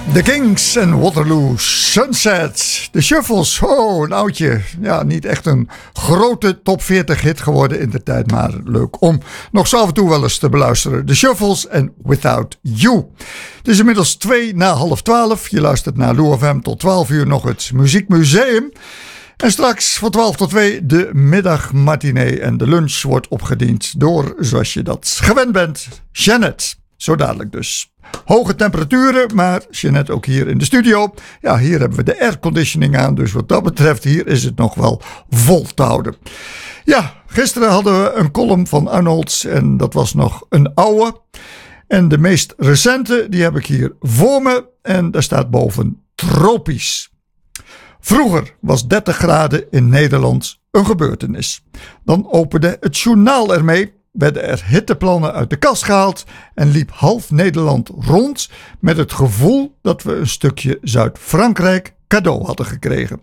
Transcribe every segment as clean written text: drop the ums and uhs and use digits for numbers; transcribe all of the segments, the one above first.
The Kings en Waterloo Sunset. De Shuffles, een oudje. Ja, niet echt een grote top 40 hit geworden in de tijd, maar leuk om nog zo af en toe wel eens te beluisteren. The Shuffles en Without You. Het is inmiddels 11:55. Je luistert naar Lou FM tot 12 uur nog het Muziekmuseum. En straks van 12 tot 2 de middagmatinee en de lunch wordt opgediend door, zoals je dat gewend bent, Jeannette. Zo dadelijk dus. Hoge temperaturen, maar Jeannette ook hier in de studio. Ja, hier hebben we de airconditioning aan, dus wat dat betreft hier is het nog wel vol te houden. Ja, gisteren hadden we een column van Arnold en dat was nog een oude. En de meest recente, die heb ik hier voor me en daar staat boven tropisch. Vroeger was 30 graden in Nederland een gebeurtenis. Dan opende het journaal ermee, werden er hitteplannen uit de kast gehaald en liep half Nederland rond met het gevoel dat we een stukje Zuid-Frankrijk cadeau hadden gekregen.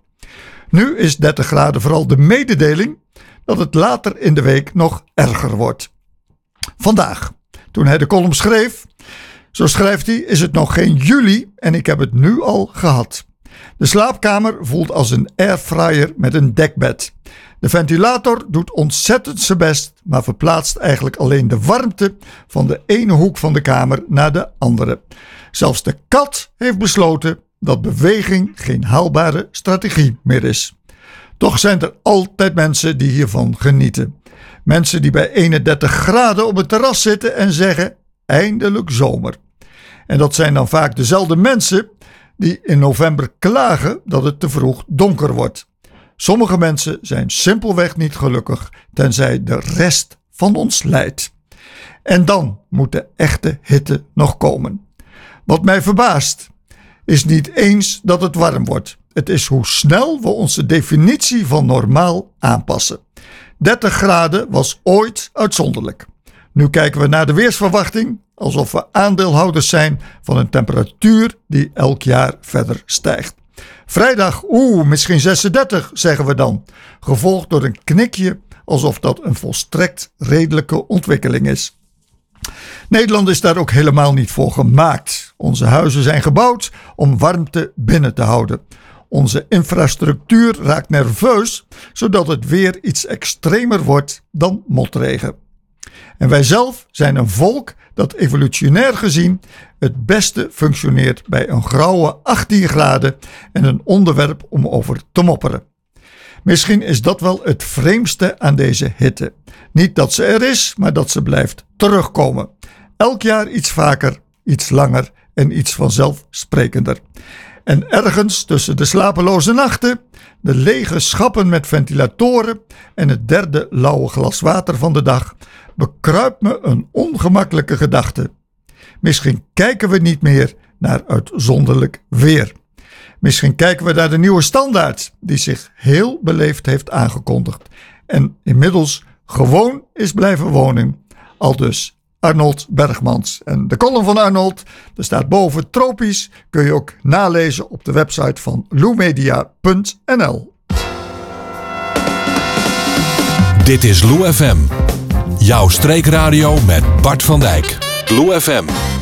Nu is 30 graden vooral de mededeling dat het later in de week nog erger wordt. Vandaag, toen hij de column schreef, zo schrijft hij, is het nog geen juli en ik heb het nu al gehad. De slaapkamer voelt als een airfryer met een dekbed. De ventilator doet ontzettend zijn best, maar verplaatst eigenlijk alleen de warmte van de ene hoek van de kamer naar de andere. Zelfs de kat heeft besloten dat beweging geen haalbare strategie meer is. Toch zijn er altijd mensen die hiervan genieten. Mensen die bij 31 graden op het terras zitten en zeggen, eindelijk zomer. En dat zijn dan vaak dezelfde mensen die in november klagen dat het te vroeg donker wordt. Sommige mensen zijn simpelweg niet gelukkig, tenzij de rest van ons lijdt. En dan moet de echte hitte nog komen. Wat mij verbaast, is niet eens dat het warm wordt. Het is hoe snel we onze definitie van normaal aanpassen. 30 graden was ooit uitzonderlijk. Nu kijken we naar de weersverwachting alsof we aandeelhouders zijn van een temperatuur die elk jaar verder stijgt. Vrijdag, misschien 36 zeggen we dan, gevolgd door een knikje alsof dat een volstrekt redelijke ontwikkeling is. Nederland is daar ook helemaal niet voor gemaakt. Onze huizen zijn gebouwd om warmte binnen te houden. Onze infrastructuur raakt nerveus, zodat het weer iets extremer wordt dan motregen. En wij zelf zijn een volk dat evolutionair gezien het beste functioneert bij een grauwe 18 graden en een onderwerp om over te mopperen. Misschien is dat wel het vreemdste aan deze hitte. Niet dat ze er is, maar dat ze blijft terugkomen. Elk jaar iets vaker, iets langer en iets vanzelfsprekender. En ergens tussen de slapeloze nachten, de lege schappen met ventilatoren en het derde lauwe glas water van de dag bekruipt me een ongemakkelijke gedachte. Misschien kijken we niet meer naar uitzonderlijk weer. Misschien kijken we naar de nieuwe standaard die zich heel beleefd heeft aangekondigd en inmiddels gewoon is blijven wonen. Aldus Arnold Bergmans. En de column van Arnold, er staat boven tropisch, kun je ook nalezen op de website van loumedia.nl. Dit is Lou FM. Jouw streekradio met Bart van Dijk. Lou FM.